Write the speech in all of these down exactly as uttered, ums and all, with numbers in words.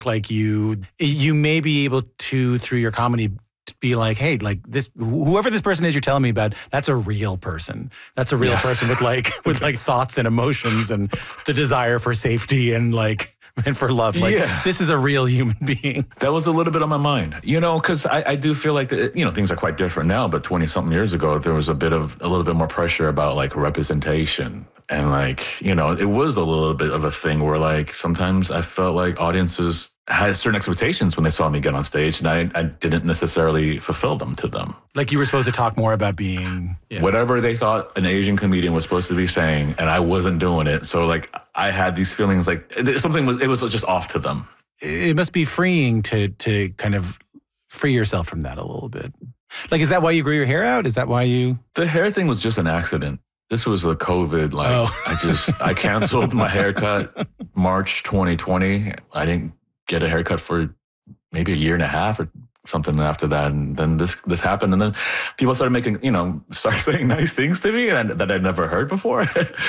like you, you may be able to, through your comedy, be like, hey, like this, whoever this person is you're telling me about, that's a real person. That's a real Yes. person with like, with like thoughts and emotions and the desire for safety and like, and for love. Like, Yeah. this is a real human being. That was a little bit on my mind, you know, because I, I do feel like, that, you know, things are quite different now, but twenty-something years ago, there was a bit of, a little bit more pressure about, like, representation. And, like, you know, it was a little bit of a thing where, like, sometimes I felt like audiences had certain expectations when they saw me get on stage, and I, I didn't necessarily fulfill them to them. Like you were supposed to talk more about being... Yeah. Whatever they thought an Asian comedian was supposed to be saying, and I wasn't doing it. So, like, I had these feelings like something was, it was just off to them. It must be freeing to to kind of free yourself from that a little bit. Like, is that why you grew your hair out? Is that why you... The hair thing was just an accident. This was a COVID, like, Oh. I just, I canceled my haircut March twenty twenty. I didn't get a haircut for maybe a year and a half or something after that. And then this this happened. And then people started making, you know, started saying nice things to me and, that I'd never heard before.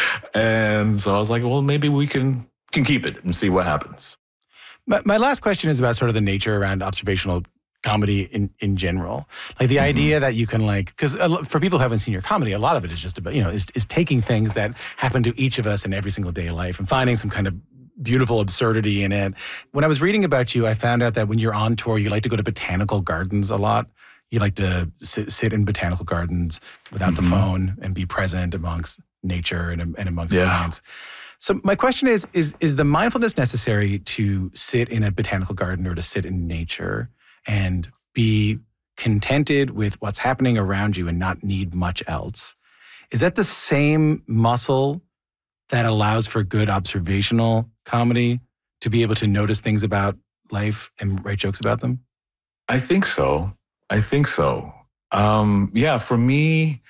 And so I was like, well, maybe we can can keep it and see what happens. My, my last question is about sort of the nature around observational comedy in, in general. Like the mm-hmm. idea that you can like, because for people who haven't seen your comedy, a lot of it is just about, you know, is, is taking things that happen to each of us in every single day of life and finding some kind of beautiful absurdity in it. When I was reading about you, I found out that when you're on tour, you like to go to botanical gardens a lot. You like to sit, sit in botanical gardens without mm-hmm. the phone and be present amongst nature and, and amongst yeah. clients. So my question is, is, is the mindfulness necessary to sit in a botanical garden or to sit in nature and be contented with what's happening around you and not need much else? Is that the same muscle that allows for good observational comedy to be able to notice things about life and write jokes about them? I think so. I think so. Um, yeah, for me,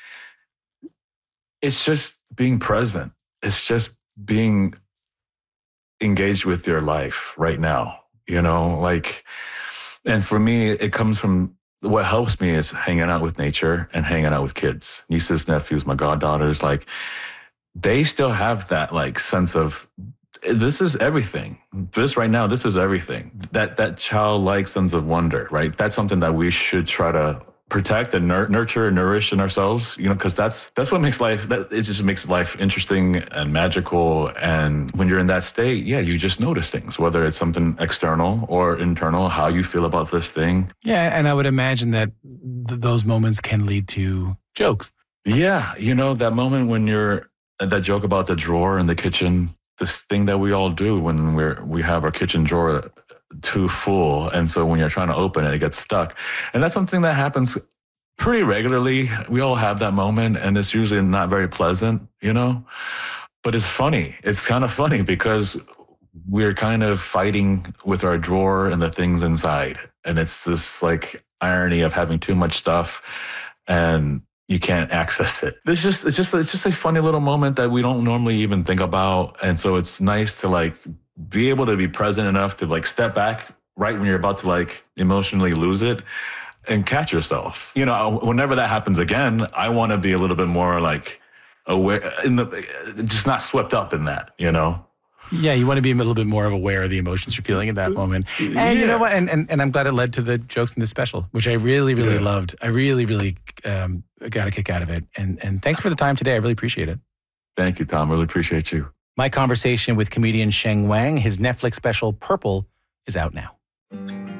it's just being present. It's just being engaged with your life right now, you know, like, and for me, it comes from, what helps me is hanging out with nature and hanging out with kids, nieces, nephews, my goddaughters, like, they still have that like sense of, this is everything. This right now, this is everything. That that childlike sense of wonder, right? That's something that we should try to protect and nur- nurture and nourish in ourselves, you know, because that's that's what makes life, that, it just makes life interesting and magical. And when you're in that state, yeah, you just notice things, whether it's something external or internal, how you feel about this thing. Yeah, and I would imagine that th- those moments can lead to jokes. Yeah, you know, that moment when you're, that joke about the drawer in the kitchen, this thing that we all do when we're we have our kitchen drawer too full. And so when you're trying to open it, it gets stuck. And that's something that happens pretty regularly. We all have that moment, and it's usually not very pleasant, you know? But it's funny. It's kind of funny because we're kind of fighting with our drawer and the things inside. And it's this like irony of having too much stuff and you can't access it. It's just, it's just, it's just a funny little moment that we don't normally even think about. And so it's nice to like be able to be present enough to like step back right when you're about to like emotionally lose it and catch yourself. You know, whenever that happens again, I want to be a little bit more like aware, in the, just not swept up in that, you know? Yeah, you want to be a little bit more of aware of the emotions you're feeling in that moment. And yeah. you know what? And, and and I'm glad it led to the jokes in this special, which I really, really yeah. loved. I really, really um, got a kick out of it. And and thanks for the time today. I really appreciate it. Thank you, Tom. Really appreciate you. My conversation with comedian Sheng Wang, his Netflix special, Purple, is out now.